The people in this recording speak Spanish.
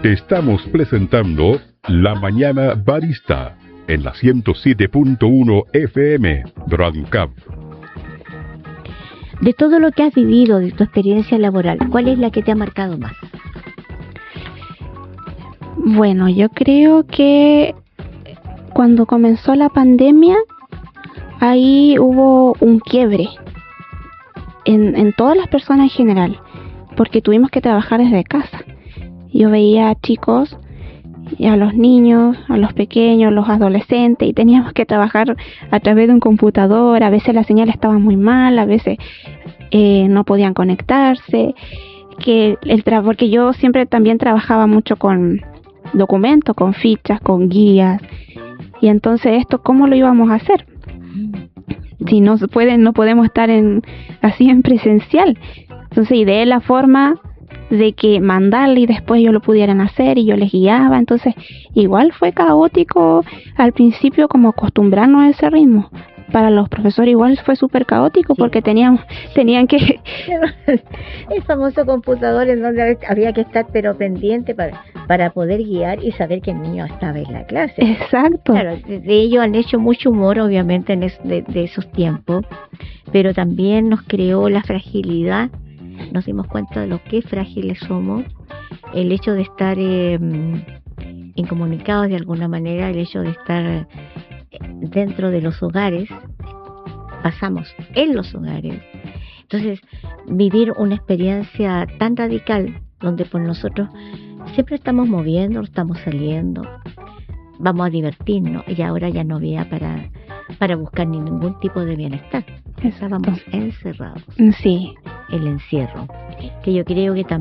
Te estamos presentando La Mañana Barista en la 107.1 FM Radio Cap. De todo lo que has vivido, de tu experiencia laboral, ¿cuál es la que te ha marcado más? Bueno, yo creo que cuando comenzó la pandemia, ahí hubo un quiebre en todas las personas en general, porque tuvimos que trabajar desde casa. Yo veía a chicos, y a los niños, a los pequeños, los adolescentes, y teníamos que trabajar a través de un computador. A veces la señal estaba muy mal, a veces no podían conectarse, porque yo siempre también trabajaba mucho con documentos, con fichas, con guías, y entonces esto, ¿cómo lo íbamos a hacer? Si no podemos estar así en presencial. Entonces ideé la forma de que mandarle y después ellos lo pudieran hacer y yo les guiaba. Entonces igual fue caótico al principio, como acostumbrarnos a ese ritmo. Para los profesores igual fue súper caótico, sí, porque tenían que... El famoso computador en donde había que estar pero pendiente para poder guiar y saber que el niño estaba en la clase. Exacto. Claro, de ellos han hecho mucho humor obviamente de esos tiempos, pero también nos creó la fragilidad. Nos dimos cuenta de lo que frágiles somos, el hecho de estar incomunicados de alguna manera, el hecho de estar dentro de los hogares, pasamos en los hogares. Entonces, vivir una experiencia tan radical, donde por nosotros siempre estamos moviendo, estamos saliendo, vamos a divertirnos, y ahora ya no había para buscar ningún tipo de bienestar. Estábamos encerrados. Sí. El encierro, que yo creo que también